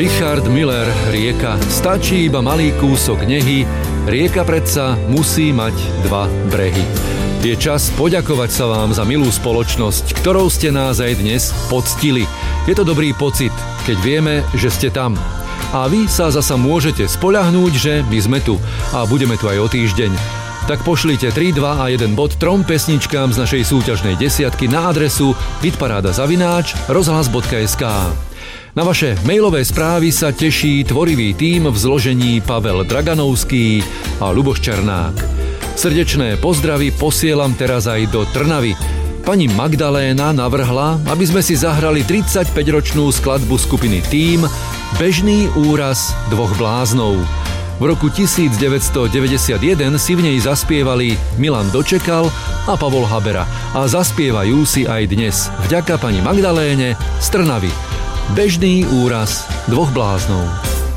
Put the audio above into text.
Richard Miller, Rieka. Stačí iba malý kúsok nehy, rieka predsa musí mať dva brehy. Je čas poďakovať sa vám za milú spoločnosť, ktorou ste nás aj dnes poctili. Je to dobrý pocit, keď vieme, že ste tam. A vy sa zasa môžete spoľahnúť, že my sme tu a budeme tu aj o týždeň. Tak pošlite 3, 2 a 1 bod 3 pesničkám z našej súťažnej desiatky na adresu hitparada@rozhlas.sk. Na vaše mailové správy sa teší tvorivý tím v zložení Pavel Draganovský a Ľuboš Černák. Srdečné pozdravy posielam teraz aj do Trnavy. Pani Magdaléna navrhla, aby sme si zahrali 35-ročnú skladbu skupiny Tím Bežný úraz dvoch bláznov. V roku 1991 si v nej zaspievali Milan Dočekal a Pavol Habera a zaspievajú si aj dnes vďaka pani Magdaléne z Trnavy. Bežný úraz dvoch bláznov.